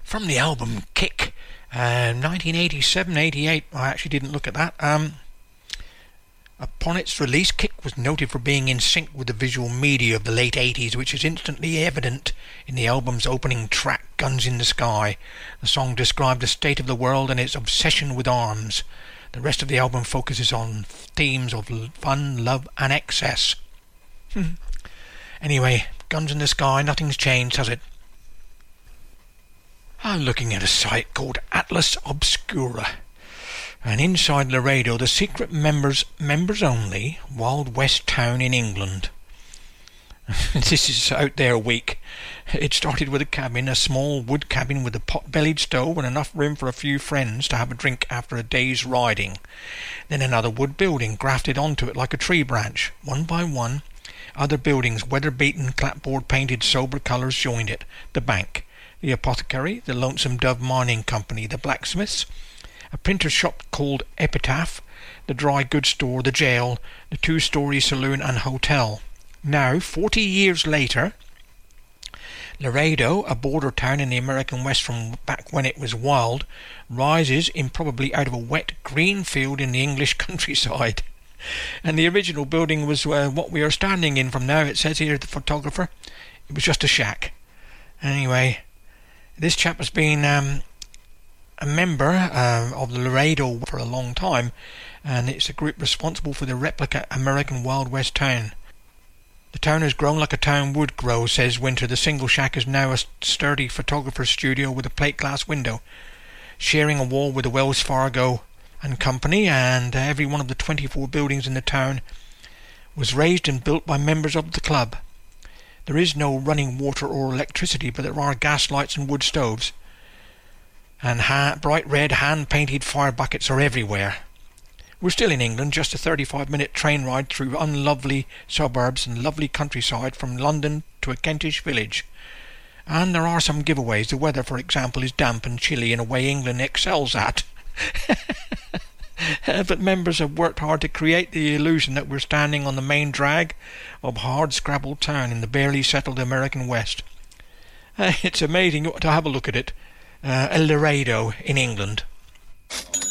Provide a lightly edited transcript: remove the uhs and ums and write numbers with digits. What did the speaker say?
From the album Kick, 1987-88. I actually didn't look at that. Upon its release, Kick was noted for being in sync with the visual media of the late 80s, which is instantly evident in the album's opening track, Guns in the Sky. The song described the state of the world and its obsession with arms. The rest of the album focuses on themes of fun, love and excess. Anyway, Guns in the Sky, nothing's changed, has it? I'm looking at a site called Atlas Obscura. And inside Laredo, the secret members only, Wild West town in England. This is out there week. It started with a cabin, a small wood cabin with a pot-bellied stove and enough room for a few friends to have a drink after a day's riding. Then another wood building grafted onto it like a tree branch. One by one, other buildings, weather-beaten, clapboard-painted, sober colours joined it. The bank, the apothecary, the Lonesome Dove Mining Company, the blacksmiths, a printer's shop called Epitaph, the dry goods store, the jail, the two-storey saloon and hotel. Now, 40 years later, Laredo, a border town in the American West from back when it was wild, rises improbably out of a wet green field in the English countryside. And the original building was what we are standing in from now, it says here, the photographer. It was just a shack. Anyway, this chap has been a member of the Laredo for a long time, and it's a group responsible for the replica American Wild West town. The town has grown like a town would grow, says Winter. The single shack is now a sturdy photographer's studio with a plate glass window, sharing a wall with the Wells Fargo and Company, and every one of the 24 buildings in the town was raised and built by members of the club. There is no running water or electricity, but there are gas lights and wood stoves. And bright red hand-painted fire buckets are everywhere. We're still in England, just a 35-minute train ride through unlovely suburbs and lovely countryside from London to a Kentish village. And there are some giveaways. The weather, for example, is damp and chilly in a way England excels at. But members have worked hard to create the illusion that we're standing on the main drag of hard-scrabbled town in the barely settled American West. It's amazing. You ought to have a look at it. El Laredo in England.